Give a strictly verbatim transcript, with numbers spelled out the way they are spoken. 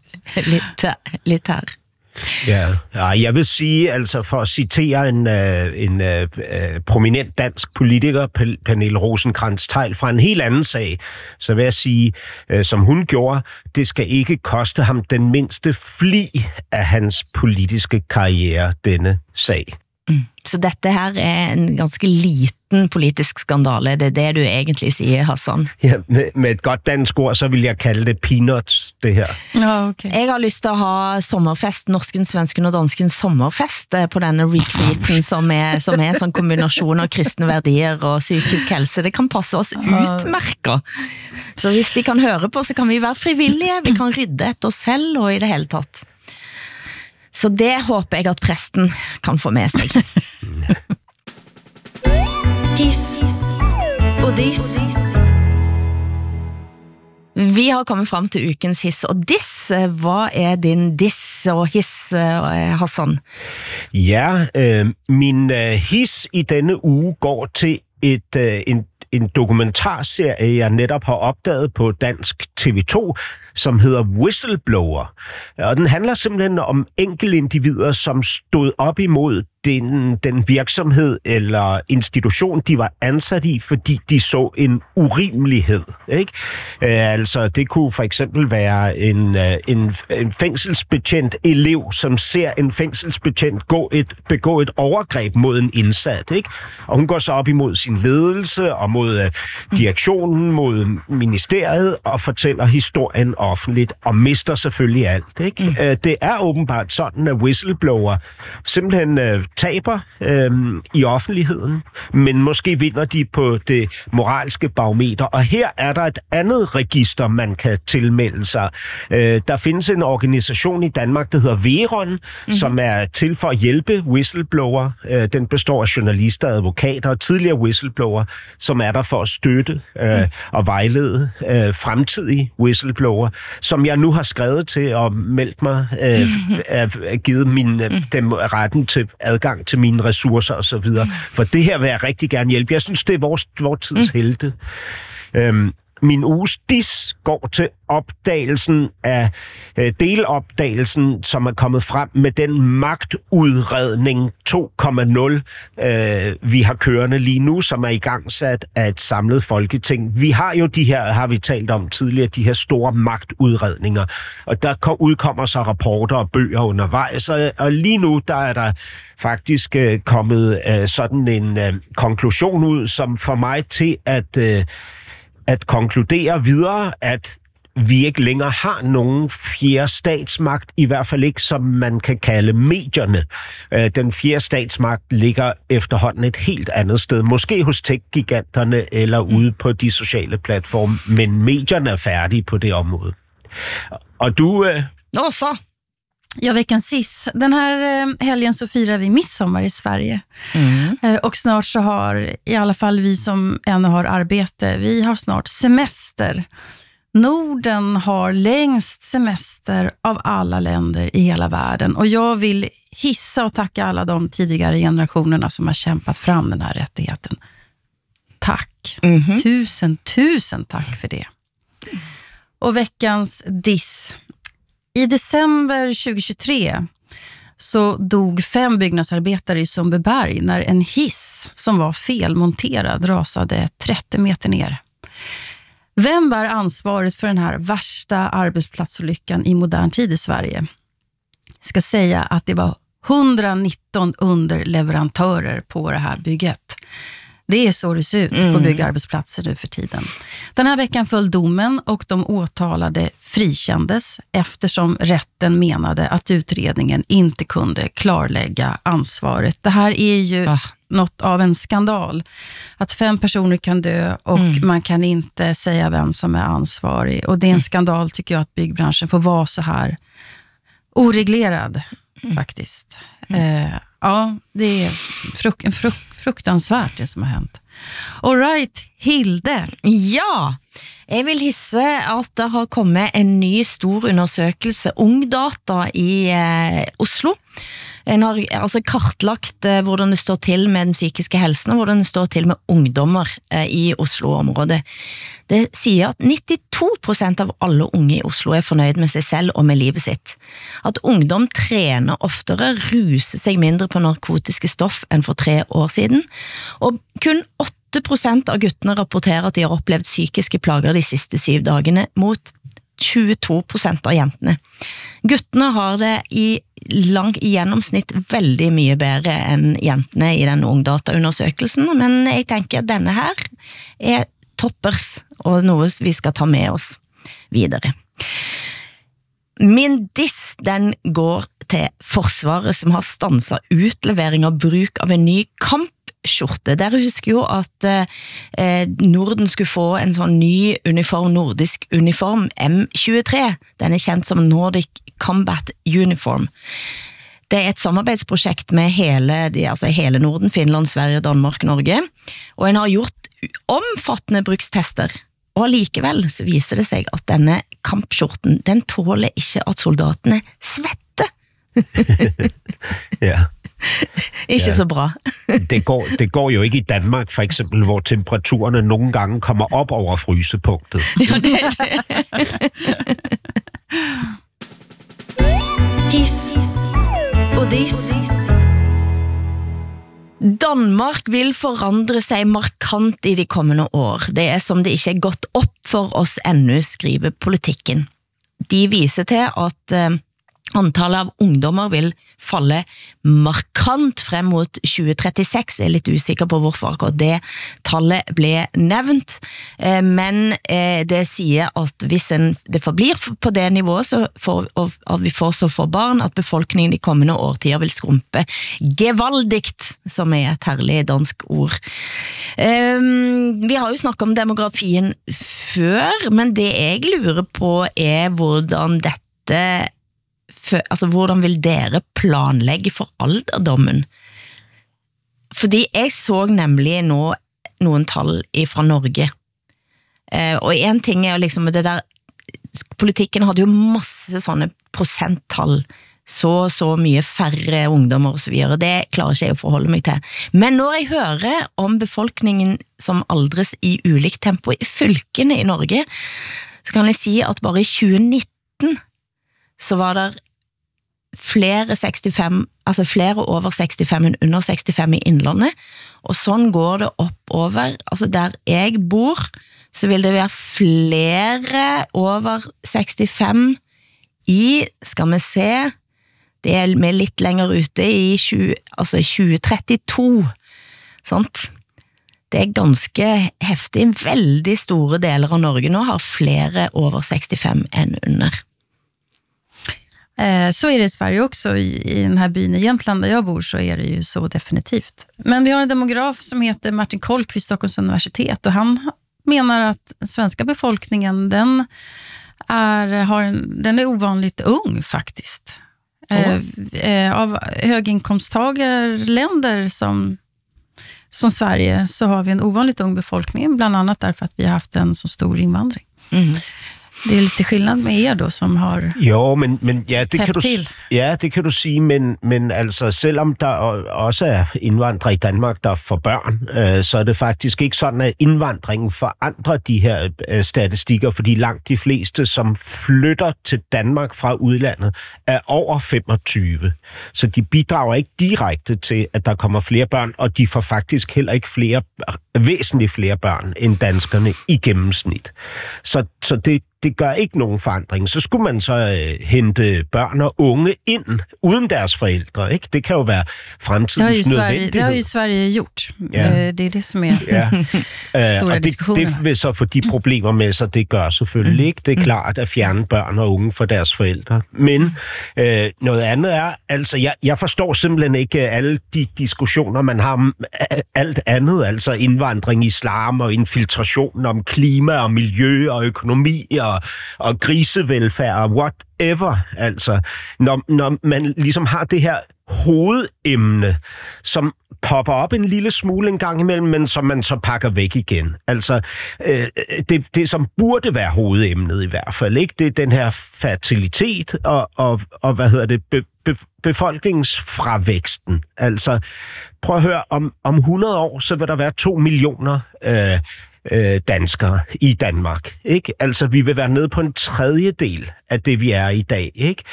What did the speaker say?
faktiskt. lite, lite här. Ja, ja, jeg vil sige, altså for at citere en, øh, en øh, prominent dansk politiker, Pernille Rosenkrantz-Theil, fra en helt anden sag, så vil jeg sige, øh, som hun gjorde, det skal ikke koste ham den mindste fli af hans politiske karriere, denne sag. Mm. Så dette her er en ganske liten politisk skandale, det er det du egentlig siger, Hassan? Ja, med, med et godt dansk ord, så vil jeg kalde det peanuts, det her. Ja, okay. Jeg har lyst til at ha sommerfest, norsken, svensken og dansken sommerfest på denne retreaten, som er, som er en sånn kombination av kristne verdier og psykisk helse. Det kan passe oss utmærket. Så hvis de kan høre på, så kan vi være frivillige, vi kan rydde etter oss selv og i det hele tatt. Så det håper jeg at presten kan få med sig. Hiss og diss. Vi har kommet frem til ukens hiss og diss. Hvad er din diss og hiss, Hassan? Ja, øh, min øh, hiss i denne uge går til et, øh, en, en dokumentarserie, jeg netop har opdaget på dansk T V to, som hedder Whistleblower. Og den handler simpelthen om enkeltindivider, som stod op imod den, den virksomhed eller institution, de var ansat i, fordi de så en urimelighed. Ikke? Øh, altså, det kunne for eksempel være en, en, en fængselsbetjent elev, som ser en fængselsbetjent gå et, begå et overgreb mod en indsat. Ikke? Og hun går så op imod sin ledelse og mod øh, direktionen, mod ministeriet og fortæller historien offentligt og mister selvfølgelig alt. Ikke? Mm. Øh, det er åbenbart sådan, at whistleblower simpelthen øh, taber øh, i offentligheden, men måske vinder de på det moralske barometer. Og her er der et andet register, man kan tilmelde sig. Øh, der findes en organisation i Danmark, der hedder Veron, mm-hmm. som er til for at hjælpe whistleblower. Øh, den består af journalister, advokater og tidligere whistleblower, som er der for at støtte øh, mm. og vejlede øh, fremtidige whistleblower, som jeg nu har skrevet til og meldt mig, øh, mm-hmm. er givet min, øh, dem retten til adgang til mine ressourcer og så videre. For det her vil jeg rigtig gerne hjælpe. Jeg synes, det er vores, vores tids helte. Øhm, min uges diss går til opdagelsen af øh, delopdagelsen, som er kommet frem med den magtudredning to komma nul, øh, vi har kørende lige nu, som er i gang sat af et samlet folketing. Vi har jo de her, har vi talt om tidligere, de her store magtudredninger, og der udkommer så rapporter og bøger undervejs, og, og lige nu, der er der faktisk øh, kommet øh, sådan en øh, konklusion ud, som får mig til at øh, at konkludere videre, at vi ikke længere har nogen fjerde statsmagt, i hvert fald ikke, som man kan kalde medierne. Den fjerde statsmagt ligger efterhånden et helt andet sted, måske hos tech-giganterne eller ude på de sociale platforme, men medierne er færdige på det område. Og du... Øh... Nå så! Ja, veckans hiss. Den här helgen så firar vi midsommar i Sverige. Mm. Och snart så har, i alla fall vi som ännu har arbete, vi har snart semester. Norden har längst semester av alla länder i hela världen. Och jag vill hissa och tacka alla de tidigare generationerna som har kämpat fram den här rättigheten. Tack. Mm-hmm. Tusen, tusen tack för det. Och veckans diss. I december tjugohundratjugotre så dog fem byggnadsarbetare i Sundbyberg när en hiss som var felmonterad rasade trettio meter ner. Vem bär ansvaret för den här värsta arbetsplatsolyckan i modern tid i Sverige? Jag ska säga att det var hundranitton underleverantörer på det här bygget. Det är så det ser ut mm. på byggarbetsplatser nu för tiden. Den här veckan föll domen och de åtalade frikändes eftersom rätten menade att utredningen inte kunde klarlägga ansvaret. Det här är ju ah. något av en skandal. Att fem personer kan dö och mm. man kan inte säga vem som är ansvarig. Och det är en mm. skandal tycker jag att byggbranschen får vara så här oreglerad mm. faktiskt. Mm. Eh, ja, det är fruk- en fruk- fruktansvärt det som har hänt. All right, Hilde. Ja, jeg vil hisse at det har kommet en ny stor undersøkelse, Ungdata i eh, Oslo, En har altså kartlagt eh, hvordan det står til med den psykiske helsen, og hvordan det står til med ungdommer eh, i Oslo-området. Det sier at nittito prosent av alle unge i Oslo er fornøyd med seg selv og med livet sitt. At ungdom trener oftere, ruser seg mindre på narkotiske stoff enn for tre år siden, og kun åtte prosent av guttene rapporterer at de har opplevd psykiske plager de siste syv dagene, mot tjueto prosent av jentene. Guttene har det i lang i gjennomsnitt veldig mye bedre enn jentene i den ungdataundersøkelsen, men jeg tenker at denne her er toppers, og noe vi skal ta med oss videre. Min diss, den går til Forsvaret, som har stanset utlevering av bruk av en ny kamp skjorte. Dere husker jo at eh, Norden skulle få en sånn ny uniform, nordisk uniform, M tjuetre. Den er kjent som Nordic Combat Uniform. Det er et samarbeidsprosjekt med hele, altså hele Norden, Finland, Sverige, Danmark, Norge, og en har gjort omfattende brukstester. Og likevel så viser det seg at denne kampskjorten, den tåler ikke at soldatene svetter. Ja. Ikke ja. Så bra. det, går, det går jo ikke i Danmark, for eksempel, hvor temperaturerne nogle gange kommer op over frysepunktet. Ja, det er det. Hiss og diss. Danmark vil forandre seg markant i de kommende år. Det er som det ikke er gått opp for oss ennå, skriver Politikken. De viser til at eh, antallet av ungdommer vil falle markant frem mot tjue trettiseks. Jeg er litt usikker på hvorfor akkurat det tallet ble nevnt, men det sier at hvis en, det forblir på det nivået, så får, og at vi får så få barn, at befolkningen de kommende årtider vil skrumpe gevaldigt, som er et herlig dansk ord. Vi har jo snakket om demografien før, men det jeg lurer på er hvordan dette For, altså, hvordan vil dere planlegge for alderdommen? Fordi jeg så nemlig nå noen tall fra Norge. Eh, og en ting er jo liksom det der, Politikken hadde jo masse sånne prosenttall, så så mye færre ungdommer og så videre. Det klarer ikke jeg å forholde meg til. Men når jeg hører om befolkningen som aldres i ulikt tempo i fylkene i Norge, så kan jeg si at bare i tjue nitten så var det flere sekstifem, altså flere over sekstifem enn under sekstifem i Innlandet, og sånn går det oppover. Altså der jeg bor, så vil det være flere over sekstifem i, skal vi se, det er med litt lenger ute i tjue, altså tjue trettito, sant? Det er ganske heftig. Veldig store deler av Norge nå har flere over sekstifem enn under. Så är det i Sverige också, i den här byn i Jämtland där jag bor, så är det ju så definitivt. Men vi har en demograf som heter Martin Kolk vid Stockholms universitet, och han menar att den svenska befolkningen den är, har en, den är ovanligt ung faktiskt. Oh. Eh, av höginkomsttagarländer som, som Sverige så har vi en ovanligt ung befolkning, bland annat därför att vi har haft en så stor invandring. Mm. Det er lite skillnad med er då, som har jo, men, men ja, det kan du, til. Ja, det kan du sige, men, men altså, selvom der også er indvandrere i Danmark, der får børn, øh, så er det faktisk ikke sådan, at indvandringen forandrer de her øh, statistikker, fordi langt de fleste, som flytter til Danmark fra udlandet, er over femogtyve. Så de bidrager ikke direkte til, at der kommer flere børn, og de får faktisk heller ikke flere, væsentligt flere børn end danskerne i gennemsnit. Så, så det Det gør ikke nogen forandring. Så skulle man så øh, hente børn og unge ind, uden deres forældre. Ikke? Det kan jo være fremtidens nødvendighed. Det har jo Sverige gjort. Ja. Det er det, som er ja. store og diskussioner. Det, det vil så få de problemer med sig, det gør selvfølgelig mm. ikke. Det er klart at fjerne børn og unge fra deres forældre. Men øh, noget andet er, altså jeg, jeg forstår simpelthen ikke alle de diskussioner, man har om alt andet, altså indvandring, islam og infiltration, om klima og miljø og økonomi og og, og grisevelfærd og whatever. Altså, når, når man ligesom har det her hovedemne, som popper op en lille smule en gang imellem, men som man så pakker væk igen. Altså, øh, det, det som burde være hovedemnet i hvert fald, ikke? Det er den her fertilitet og, og, og hvad hedder det, be, be, befolkningsfravæksten. Altså, prøv at høre, om, om hundrede år, så vil der være to millioner øh, øh, danskere i Danmark, ikke? Altså, vi vil være nede på en tredjedel af det, vi er i dag, ikke?